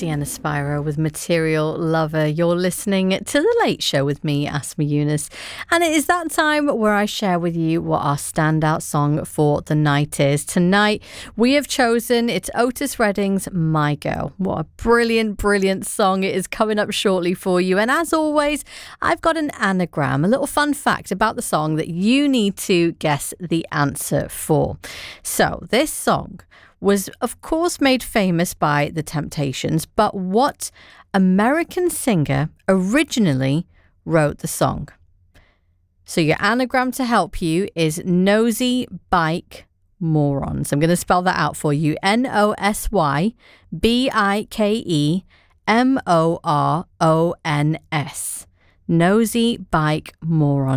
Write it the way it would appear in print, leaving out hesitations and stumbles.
Sienna Spyro with Material Lover. You're listening to The Late Show with me, Asma Yunus. And it is that time where I share with you what our standout song for the night is. Tonight, we have chosen, it's Otis Redding's My Girl. What a brilliant, brilliant song. It is coming up shortly for you. And as always, I've got an anagram, a little fun fact about the song that you need to guess the answer for. So, this song was, of course, made famous by The Temptations, but what American singer originally wrote the song? So your anagram to help you is Nosy Bike Morons. I'm going to spell that out for you. NOSYBIKE MORONS. Nosy Bike Morons.